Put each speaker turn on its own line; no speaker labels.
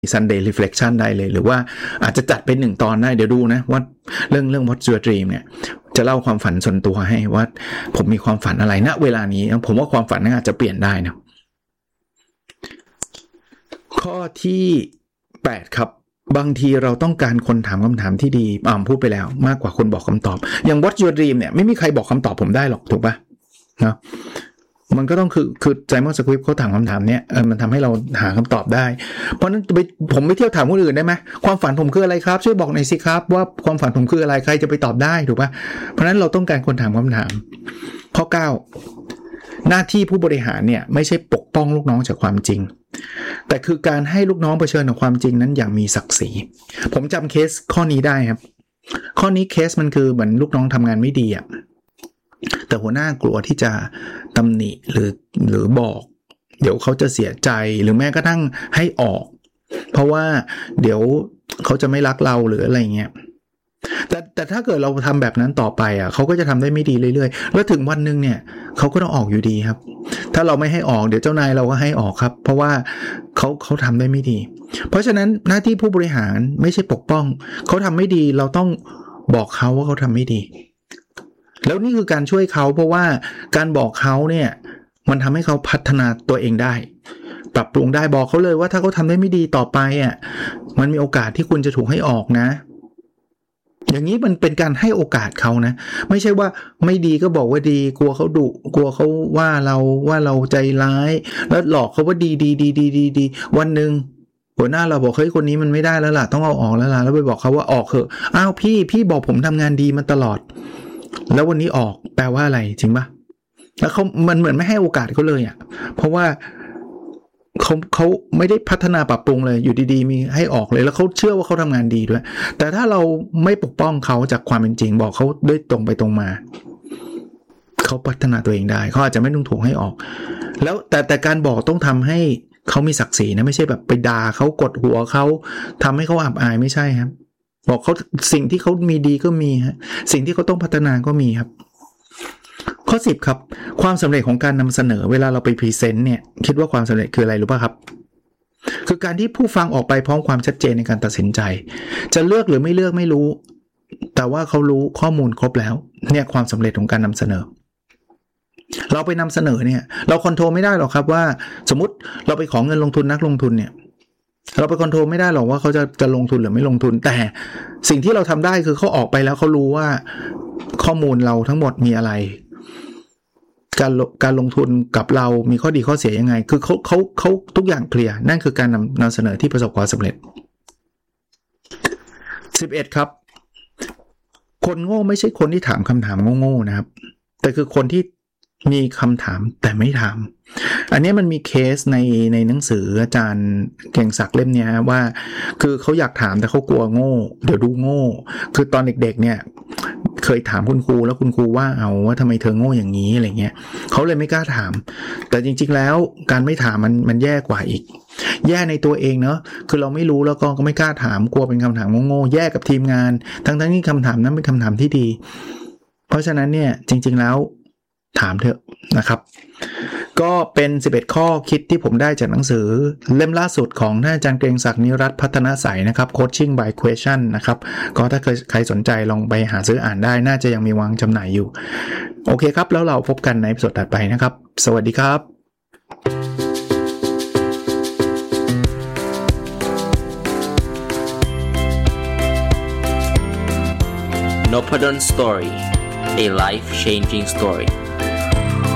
Sunday Reflection ได้เลยหรือว่าอาจจะจัดเป็น1ตอนได้เดี๋ยวดูนะว่าเรื่อง What's Your Dream เนี่ยจะเล่าความฝันส่วนตัวให้ว่าผมมีความฝันอะไรณเวลานี้ผมว่าความฝันนั้นอาจจะเปลี่ยนได้นะข้อที่8ครับบางทีเราต้องการคนถามคำถามที่ดีพูดไปแล้วมากกว่าคนบอกคำตอบอย่าง What's Your Dream เนี่ยไม่มีใครบอกคำตอบผมได้หรอกถูกปะนะมันก็ต้องคือไซมอนสควิปเขาถามคำถามเนี้ยมันทำให้เราหาคำตอบได้เพราะนั้นผมไม่เที่ยวถามคนอื่นได้ไหมความฝันผมคืออะไรครับช่วยบอกหน่อยสิครับว่าความฝันผมคืออะไรใครจะไปตอบได้ถูกปะเพราะนั้นเราต้องการคนถามคำถามข้อ9หน้าที่ผู้บริหารเนี่ยไม่ใช่ปกป้องลูกน้องจากความจริงแต่คือการให้ลูกน้องเผชิญกับความจริงนั้นอย่างมีศักดิ์ศรีผมจำเคสข้อนี้ได้ครับข้อนี้เคสมันคือเหมือนลูกน้องทำงานไม่ดีอ่ะแต่หัวหน้ากลัวที่จะตำหนิหรือบอกเดี๋ยวเขาจะเสียใจหรือแม้กระทั่งให้ออกเพราะว่าเดี๋ยวเขาจะไม่รักเราหรืออะไรเงี้ยแต่ถ้าเกิดเราทำแบบนั้นต่อไปอ่ะเขาก็จะทำได้ไม่ดีเรื่อยๆแล้วถึงวันนึงเนี่ยเขาก็ต้องออกอยู่ดีครับถ้าเราไม่ให้ออกเดี๋ยวเจ้านายเราก็ให้ออกครับเพราะว่าเขาทำได้ไม่ดีเพราะฉะนั้นหน้าที่ผู้บริหารไม่ใช่ปกป้องเขาทำไม่ดีเราต้องบอกเขาว่าเขาทำไม่ดีแล้วนี่คือการช่วยเขาเพราะว่าการบอกเขาเนี่ยมันทำให้เขาพัฒนาตัวเองได้ปรับปรุงได้บอกเขาเลยว่าถ้าเขาทำได้ไม่ดีต่อไปอ่ะมันมีโอกาสที่คุณจะถูกให้ออกนะอย่างนี้มันเป็นการให้โอกาสเขานะไม่ใช่ว่าไม่ดีก็บอกว่าดีกลัวเขาดุกลัวเขาว่าเราใจร้ายแล้วหลอกเขาว่าดีวันนึงหัวหน้าเราบอกเฮ้ยคนนี้มันไม่ได้แล้วล่ะต้องเอาออกแล้วล่ะแล้วไปบอกเขาว่าออกเถอะอ้าวพี่บอกผมทำงานดีมาตลอดแล้ววันนี้ออกแปลว่าอะไรจริงปะแล้วมันเหมือนไม่ให้โอกาสเขาเลยอ่ะเพราะว่าเขาไม่ได้พัฒนาปรับปรุงเลยอยู่ดีๆมีให้ออกเลยแล้วเขาเชื่อว่าเขาทำงานดีด้วยแต่ถ้าเราไม่ปกป้องเขาจากความเป็นจริงบอกเขาด้วยตรงไปตรงมาเขาพัฒนาตัวเองได้เขาอาจจะไม่ต้องถูกให้ออกแล้วแต่การบอกต้องทำให้เขามีศักดิ์ศรีนะไม่ใช่แบบไปด่าเขากดหัวเขาทำให้เขาอับอายไม่ใช่ครับบอกเขาสิ่งที่เขามีดีก็มีฮะสิ่งที่เขาต้องพัฒนาก็มีครับข้อ10ครับความสำเร็จของการนำเสนอเวลาเราไปพรีเซนต์เนี่ยคิดว่าความสำเร็จคืออะไรรู้ป่ะครับคือการที่ผู้ฟังออกไปพร้อมความชัดเจนในการตัดสินใจจะเลือกหรือไม่เลือกไม่รู้แต่ว่าเขารู้ข้อมูลครบแล้วเนี่ยความสำเร็จของการนำเสนอเราไปนำเสนอเนี่ยเราคอนโทรลไม่ได้หรอกครับว่าสมมติเราไปขอเงินลงทุนนักลงทุนเนี่ยเราไปคอนโทรลไม่ได้หรอกว่าเขาจะลงทุนหรือไม่ลงทุนแต่สิ่งที่เราทำได้คือเขาออกไปแล้วเขารู้ว่าข้อมูลเราทั้งหมดมีอะไรการลงทุนกับเรามีข้อดีข้อเสียยังไงคือเขาทุกอย่างเคลียร์นั่นคือการนำเสนอที่ประสบความสำเร็จ11ครับคนโง่ไม่ใช่คนที่ถามคำถามโง่ๆนะครับแต่คือคนที่มีคำถามแต่ไม่ถามอันนี้มันมีเคสในหนังสืออาจารย์เก่งศักดิ์เล่มนี้ว่าคือเขาอยากถามแต่เขากลัวโง่เดี๋ยวดูโง่คือตอนเด็กๆเนี่ยเคยถามคุณครูแล้วคุณครูว่าว่าทำไมเธอโง่อย่างนี้อะไรเงี้ยเขาเลยไม่กล้าถามแต่จริงๆแล้วการไม่ถามมันแย่กว่าอีกแย่ในตัวเองเนอะคือเราไม่รู้แล้วก็ไม่กล้าถามกลัวเป็นคำถามโง่ๆแย่กับทีมงานทั้งที่คำถามนั้นเป็นคำถามที่ดีเพราะฉะนั้นเนี่ยจริงๆแล้วถามเถอะนะครับก็เป็น11ข้อคิดที่ผมได้จากหนังสือเล่มล่าสุดของท่านอาจารย์เกรียงศักดิ์นิรัตน์พัฒนศัยนะครับ Coaching by Question นะครับก็ถ้าใครสนใจลองไปหาซื้ออ่านได้น่าจะยังมีวางจำหน่ายอยู่โอเคครับแล้วเราพบกันในตอนถัดไปนะครับสวัสดีครับ
Nopadon Story, a life-changing story.